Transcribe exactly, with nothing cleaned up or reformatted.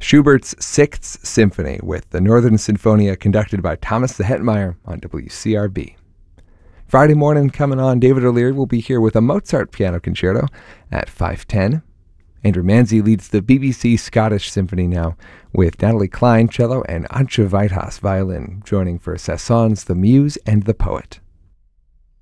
Schubert's Sixth Symphony with the Northern Sinfonia conducted by Thomas the Hetmeyer on W C R B. Friday morning coming on, David O'Leary will be here with a Mozart piano concerto at five ten. Andrew Manzi leads the B B C Scottish Symphony now with Natalie Klein, cello, and Antje Weithas, violin, joining for Sasson's The Muse and the Poet.